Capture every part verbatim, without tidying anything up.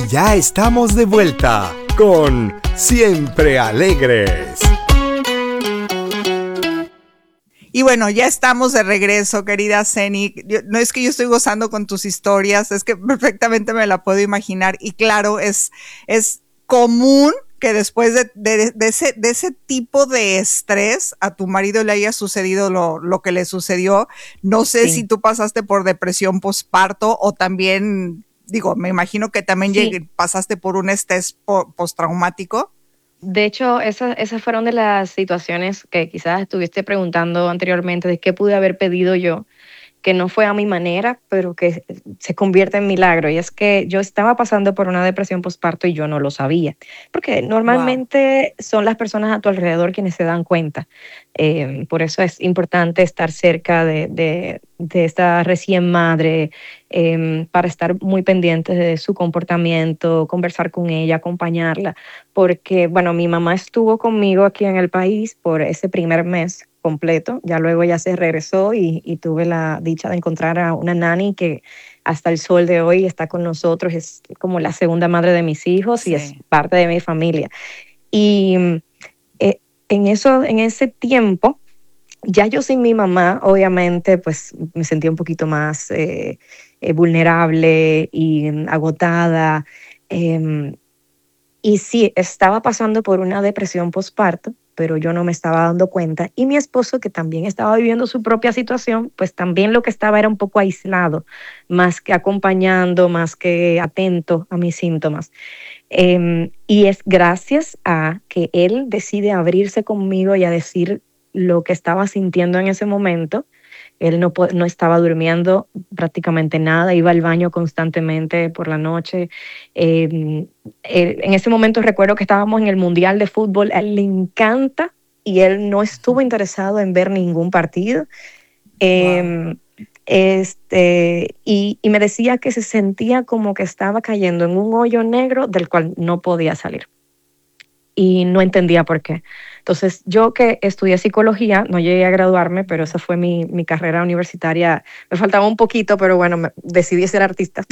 Ya estamos de vuelta con Siempre Alegres. Y bueno, ya estamos de regreso, querida Zeni. Yo, no es que yo estoy gozando con tus historias, es que perfectamente me la puedo imaginar. Y claro, es, es común que después de, de, de, ese, de ese tipo de estrés a tu marido le haya sucedido lo, lo que le sucedió. No sé Sí. si tú pasaste por depresión postparto o también, digo, me imagino que también Sí. llegué, pasaste por un estrés po, postraumático. De hecho, esas, esas fueron de las situaciones que quizás estuviste preguntando anteriormente de qué pude haber pedido yo, que no fue a mi manera, pero que se convierte en milagro. Y es que yo estaba pasando por una depresión postparto y yo no lo sabía, porque normalmente wow. son las personas a tu alrededor quienes se dan cuenta. Eh, por eso es importante estar cerca de, de, de esta recién madre, eh, para estar muy pendientes de su comportamiento, conversar con ella, acompañarla, porque, bueno, mi mamá estuvo conmigo aquí en el país por ese primer mes completo, ya luego ya se regresó y, y tuve la dicha de encontrar a una nani que hasta el sol de hoy está con nosotros, es como la segunda madre de mis hijos sí. y es parte de mi familia. Y eh, en, eso, en ese tiempo, ya yo sin mi mamá, obviamente, pues me sentía un poquito más eh, eh, vulnerable y agotada. Eh, y sí, estaba pasando por una depresión postparto, pero yo no me estaba dando cuenta. Y mi esposo, que también estaba viviendo su propia situación, pues también lo que estaba era un poco aislado, más que acompañando, más que atento a mis síntomas. Eh, y es gracias a que él decide abrirse conmigo y a decir lo que estaba sintiendo en ese momento. Él no, no estaba durmiendo prácticamente nada, iba al baño constantemente por la noche. Eh, él, en ese momento recuerdo que estábamos en el Mundial de Fútbol, a él le encanta y él no estuvo interesado en ver ningún partido. Eh, wow. este, y, y me decía que se sentía como que estaba cayendo en un hoyo negro del cual no podía salir. Y no entendía por qué. Entonces, yo que estudié psicología, no llegué a graduarme, pero esa fue mi, mi carrera universitaria. Me faltaba un poquito, pero bueno, me, decidí ser artista.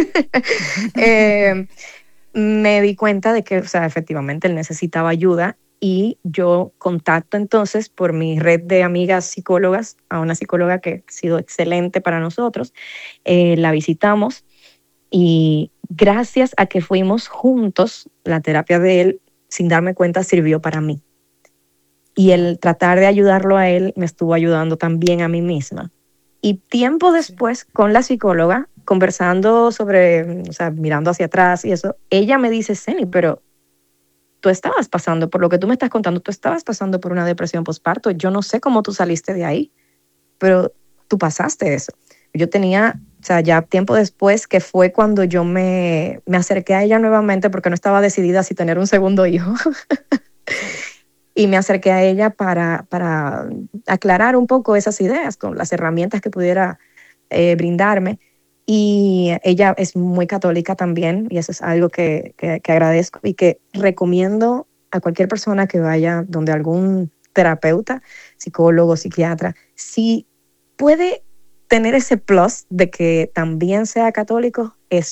eh, me di cuenta de que, o sea, efectivamente él necesitaba ayuda y yo contacto entonces por mi red de amigas psicólogas a una psicóloga que ha sido excelente para nosotros. Eh, la visitamos y gracias a que fuimos juntos, la terapia de él, sin darme cuenta, sirvió para mí. Y el tratar de ayudarlo a él me estuvo ayudando también a mí misma. Y tiempo después, con la psicóloga, conversando sobre, o sea, mirando hacia atrás y eso, ella me dice, Zeni, pero tú estabas pasando, por lo que tú me estás contando, tú estabas pasando por una depresión postparto. Yo no sé cómo tú saliste de ahí, pero tú pasaste eso. Yo tenía, o sea, ya tiempo después, que fue cuando yo me, me acerqué a ella nuevamente porque no estaba decidida si tener un segundo hijo. Y me acerqué a ella para, para aclarar un poco esas ideas con las herramientas que pudiera eh, brindarme. Y ella es muy católica también, y eso es algo que, que, que agradezco y que recomiendo a cualquier persona que vaya donde algún terapeuta, psicólogo, psiquiatra, si puede tener ese plus de que también sea católico, es